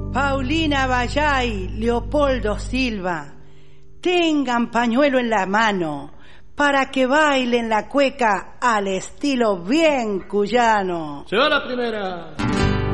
Paulina Bayay, Leopoldo Silva, tengan pañuelo en la mano para que bailen la cueca al estilo bien cuyano. ¡Se va la primera!